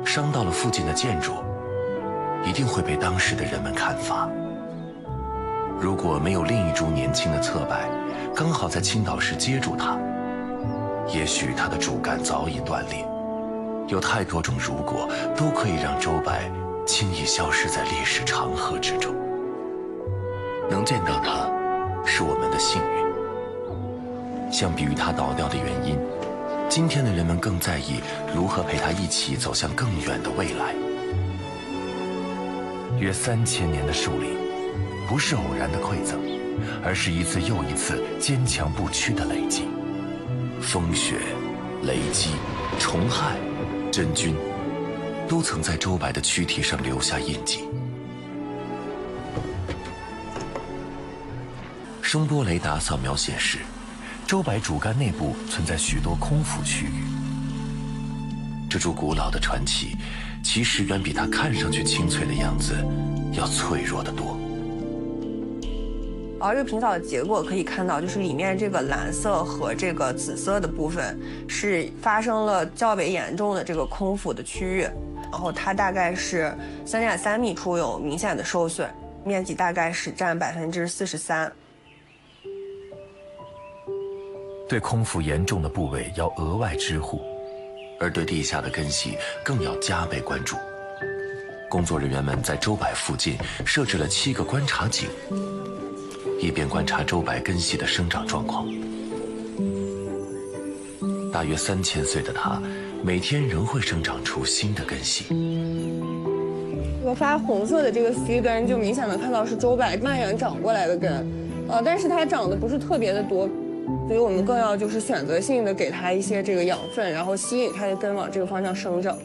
伤到了附近的建筑，一定会被当时的人们看罚。如果没有另一株年轻的侧柏刚好在倾倒时接住它，也许它的主干早已断裂。有太多种如果都可以让周柏轻易消失在历史长河之中。能见到它，是我们的幸运。相比于它倒掉的原因，今天的人们更在意如何陪它一起走向更远的未来。约3000年的树龄，不是偶然的馈赠，而是一次又一次坚强不屈的累积。风雪、雷击、虫害、真菌，都曾在周柏的躯体上留下印记。声波雷达扫描显示，周柏主干内部存在许多空腹区域。这株古老的传奇，其实远比它看上去清脆的样子要脆弱得多。 这个平扫的结果可以看到，就是里面这个蓝色和这个紫色的部分是发生了较为严重的这个空腹的区域，然后它大概是3.3米处有明显的受损，面积大概是占43%。 对空腹严重的部位要额外支护，而对地下的根系更要加倍关注。工作人员们在周柏附近设置了7个观察井，以便观察周柏根系的生长状况。大约3000岁的它，每天仍会生长出新的根系。 这个发红色的这个须根，就明显的看到是周柏蔓延长过来的根，但是它长得不是特别的多，所以我们更要就是选择性的给它一些这个养分，然后吸引它的根往这个方向生长。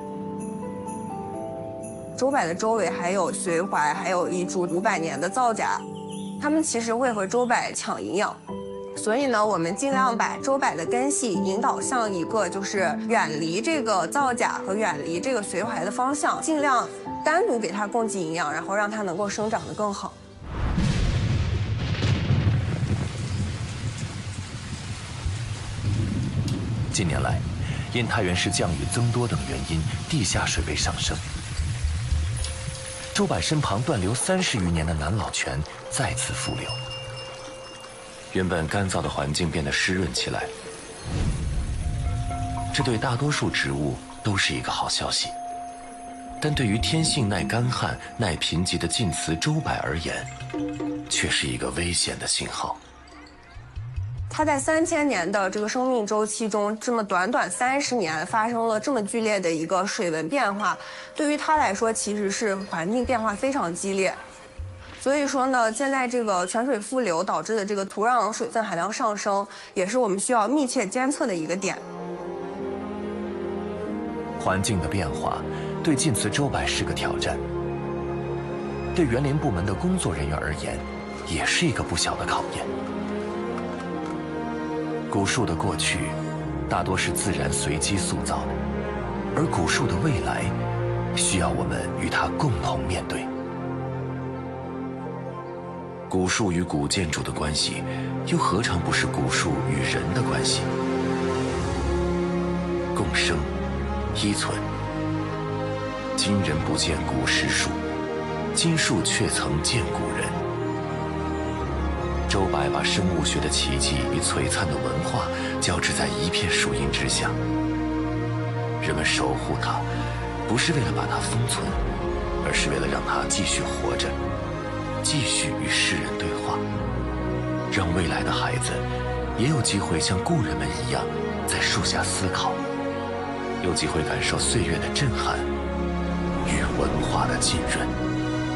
周柏的周围还有髓怀，还有一株500年的皂荚，它们其实会和周柏抢营养，所以呢，我们尽量把周柏的根系引导向一个就是远离这个皂荚和远离这个髓怀的方向，尽量单独给它供给营养，然后让它能够生长得更好。 近年来，因太原市降雨增多等原因，地下水位上升。周柏身旁断流30余年的南老泉再次复流，原本干燥的环境变得湿润起来，这对大多数植物都是一个好消息，但对于天性耐干旱、耐贫瘠的晋祠周柏而言，却是一个危险的信号。 它在3000年的这个生命周期中，这么短30年发生了这么剧烈的一个水文变化，对于它来说其实是环境变化非常激烈。所以说呢，现在这个泉水复流导致的这个土壤水分含量上升，也是我们需要密切监测的一个点。 环境的变化对晋祠周柏是个挑战，对园林部门的工作人员而言，也是一个不小的考验。古树的过去大多是自然随机塑造的，而古树的未来需要我们与它共同面对。古树与古建筑的关系，又何尝不是古树与人的关系？共生，依存。今人不见古时树，今树却曾见古人。周柏把生物学的奇迹与璀璨的文化交织在一片树荫之下。人们守护它，不是为了把它封存，而是为了让它继续活着，继续与世人对话，让未来的孩子也有机会像故人们一样在树下思考，有机会感受岁月的震撼与文化的浸润。